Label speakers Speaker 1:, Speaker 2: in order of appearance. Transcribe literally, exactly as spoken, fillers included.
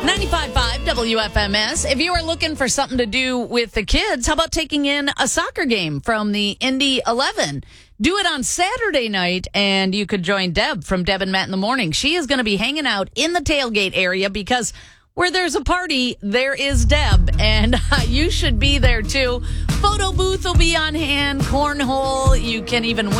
Speaker 1: ninety-five point five W F M S. If you are looking for something to do with the kids, how about taking in a soccer game from the Indy eleven? Do it on Saturday night, and you could join Deb from Deb and Matt in the Morning. She is going to be hanging out in the tailgate area because where there's a party, there is Deb, and uh, you should be there too. Photo booth will be on hand, cornhole. You can even win